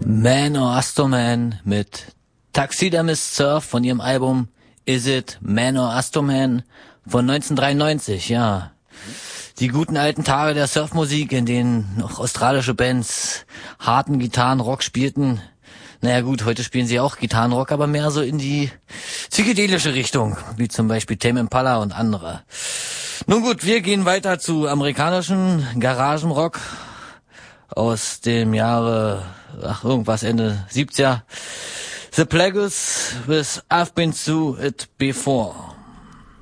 Man or Astroman mit Taxidermist Surf von ihrem Album Is It Man or Astroman von 1993, ja. Die guten alten Tage der Surfmusik, in denen noch australische Bands harten Gitarrenrock spielten. Naja gut, heute spielen sie auch Gitarrenrock, aber mehr so in die psychedelische Richtung, wie zum Beispiel Tame Impala und andere. Nun gut, wir gehen weiter zu amerikanischen Garagenrock aus dem Jahre, irgendwas Ende 70er. The Plagueis with I've Been Through It Before.